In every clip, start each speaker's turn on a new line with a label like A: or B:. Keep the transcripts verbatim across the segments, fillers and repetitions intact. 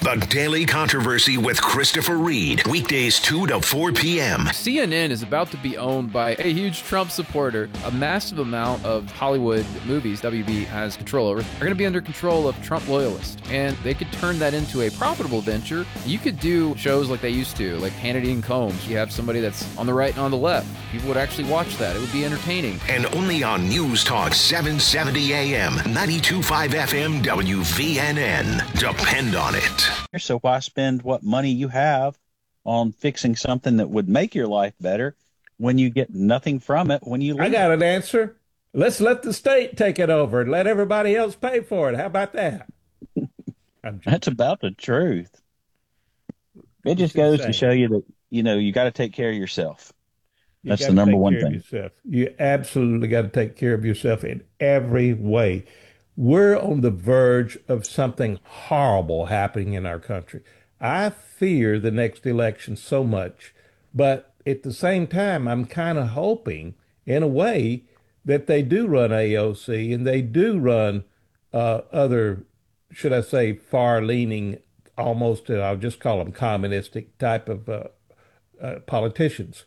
A: The Daily Controversy with Christopher Reed. Weekdays two to four p.m.
B: C N N is about to be owned by a huge Trump supporter. A massive amount of Hollywood movies W B has control over are going to be under control of Trump loyalists. And they could turn that into a profitable venture. You could do shows like they used to, like Hannity and Combs. You have somebody that's on the right and on the left. People would actually watch that. It would be entertaining.
A: And only on News Talk seven seventy A M, ninety-two point five F M W V N N. Depend on it.
C: So why spend what money you have on fixing something that would make your life better when you get nothing from it when you leave?
D: I got an answer. Let's let the state take it over and let everybody else pay for it. How about that?
C: That's about the truth. It just goes to show you that, you know, you got to take care of yourself. That's the number one thing.
D: You absolutely got to take care of yourself in every way. We're on the verge of something horrible happening in our country. I fear the next election so much, but at the same time, I'm kind of hoping, in a way, that they do run A O C and they do run uh, other, should I say, far-leaning, almost, uh, I'll just call them communistic type of uh, uh, politicians.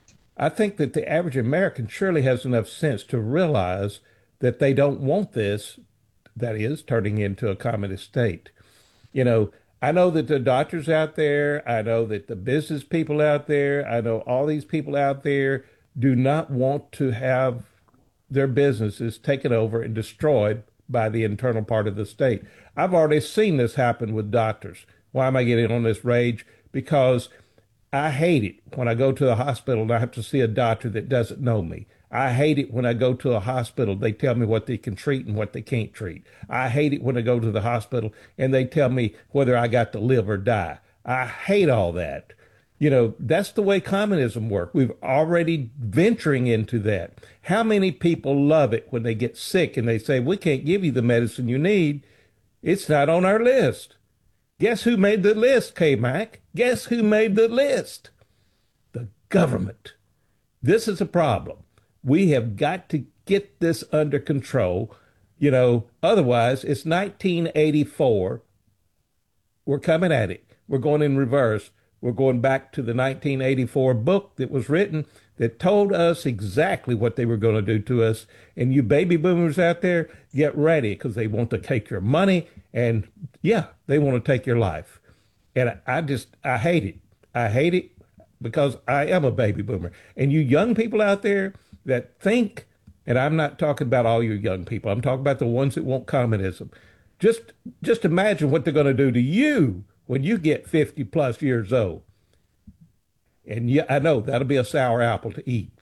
D: I think that the average American surely has enough sense to realize that they don't want this, that is, turning into a communist state. You know, I know that the doctors out there, I know that the business people out there, I know all these people out there do not want to have their businesses taken over and destroyed by the internal part of the state. I've already seen this happen with doctors. Why am I getting on this rage? Because I hate it when I go to the hospital and I have to see a doctor that doesn't know me. I hate it when I go to a hospital, they tell me what they can treat and what they can't treat. I hate it when I go to the hospital and they tell me whether I got to live or die. I hate all that. You know, that's the way communism works. We've already venturing into that. How many people love it when they get sick and they say, we can't give you the medicine you need. It's not on our list. Guess who made the list, K-Mac? Guess who made the list? The government. This is a problem. We have got to get this under control. You know, otherwise it's nineteen eighty-four. We're coming at it. We're going in reverse. We're going back to the nineteen eighty-four book that was written that told us exactly what they were going to do to us. And you baby boomers out there, get ready, because they want to take your money and, yeah, they want to take your life. And I, I just, I hate it. I hate it because I am a baby boomer. And you young people out there that think, and I'm not talking about all you young people, I'm talking about the ones that want communism. Just, just imagine what they're going to do to you when you get fifty plus years old. And yeah, I know that'll be a sour apple to eat.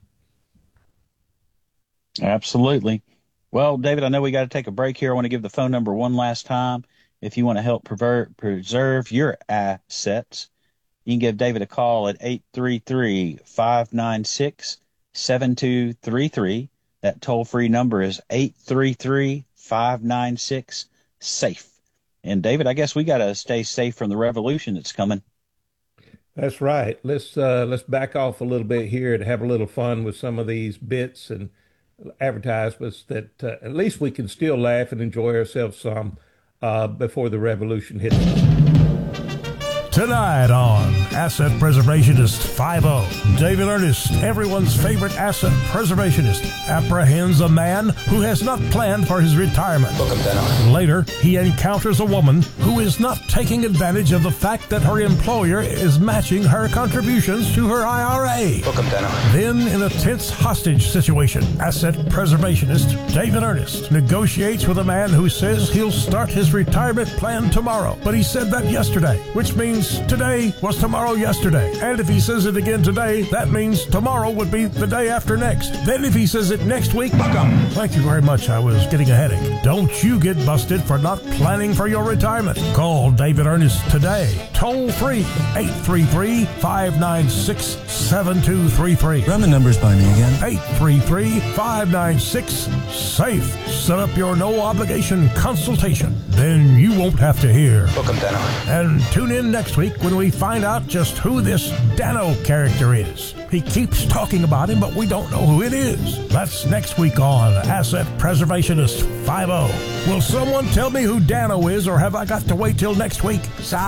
C: Absolutely. Well, David, I know we got to take a break here. I want to give the phone number one last time. If you want to help prever- preserve your assets, you can give David a call at eight three three, five nine six, seven two three three. That toll-free number is eight three three, five nine six, SAFE. And David, I guess we got to stay safe from the revolution that's coming.
D: That's right. Let's uh, let's back off a little bit here and have a little fun with some of these bits and advertisements that uh, at least we can still laugh and enjoy ourselves some uh, before the revolution hits us.
E: Tonight on Asset Preservationist five oh, David Ernest, everyone's favorite asset preservationist, apprehends a man who has not planned for his retirement. Later, he encounters a woman who is not taking advantage of the fact that her employer is matching her contributions to her I R A. Then, in a tense hostage situation, asset preservationist David Ernest negotiates with a man who says he'll start his retirement plan tomorrow. But he said that yesterday, which means today was tomorrow yesterday. And if he says it again today, that means tomorrow would be the day after next. Then if he says it next week, thank you very much, I was getting a headache. Don't you get busted for not planning for your retirement. Call David Ernest today. Toll free, eight three three, five nine six, seven two three three.
F: Run the numbers by me again.
E: eight three three, five nine six, SAFE. Set up your no obligation consultation. Then you won't have to hear.
F: Welcome, Dano.
E: And tune in next week when we find out just who this Dano character is. He keeps talking about him, but we don't know who it is. That's next week on Asset Preservationist five oh. Will someone tell me who Dano is, or have I got to wait till next week?